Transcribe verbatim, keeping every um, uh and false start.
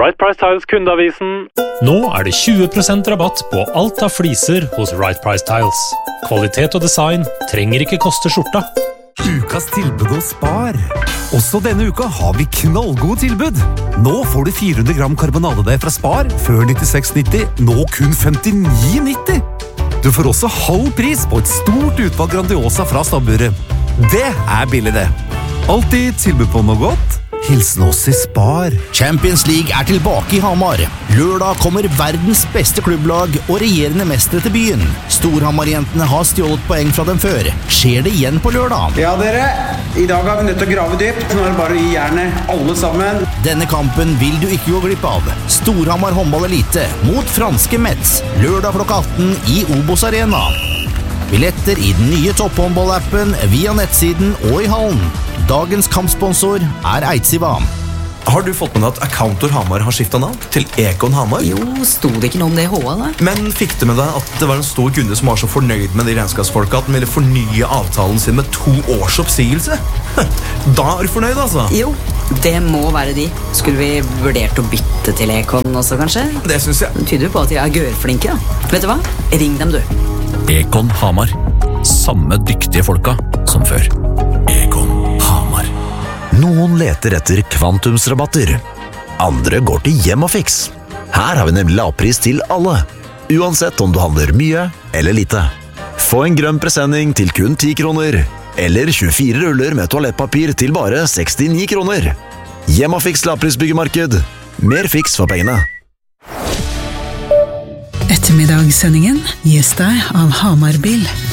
Right Price Tiles kundeavisen. Nå er det tjue prosent rabatt på alt av fliser hos Right Price Tiles. Kvalitet og design trenger ikke koste skjorta. Ukas tilbud hos Spar. Også denne uka har vi knallgode tilbud. Nå får du fire hundre gram karbonadedeig fra Spar, før nittiseks nitti, nå kun femtini nitti. Du får også halv pris på et stort utvalg Grandiosa fra stabburet. Det er billig det. Alltid tilbud på noe godt. Hilsen oss i Spar. Champions League er tilbake i Hamar. Lørdag kommer verdens beste klubblag og regjerende mestere til byen. Storhamar-jentene har stjålet poeng fra dem før. Skjer det igjen på lørdag? Ja, dere. I dag har vi nødt til å grave dypt. Nå er det bare å gi jernet alle sammen. Denne kampen vil du ikke gå glipp av. Storhamar håndball elite mot franske Metz. Lørdag klokka atten i Obos Arena. Billetter i den nye topphåndball-appen via nettsiden og i hallen. Dagens kampsponsor er Eidsiva. Har du fått med deg at Accountor Hamar har skiftet navn til Econ Hamar? Jo, stod det ikke noe om det i H A da? Men fikk du med deg at det var en stor kunde som var så fornøyd med de regnskapsfolka at den ville fornye avtalen sin med to års oppsigelse? Da er du fornøyd, altså? Jo, det må være de. Skulle vi vurdert å bytte til Econ også, kanskje? Det synes jeg. Det tyder jo på at de er gørflinke, da. Vet du hva? Ring dem, du. Econ Hamar. Samme dyktige folka som før. Econ Hamar. Noen leter etter kvantumsrabatter. Andre går til Hjemmafix. Her har vi nemlig lavpris til alle, uansett om du handler mye eller lite. Få en grønn presenning til kun ti kroner, eller tjuefire ruller med toalettpapir til bare sekstini kroner. Hjemmafix lavprisbyggemarked. Mer fiks for pengene. Ettermiddagssendingen gis deg av Hamar Bil.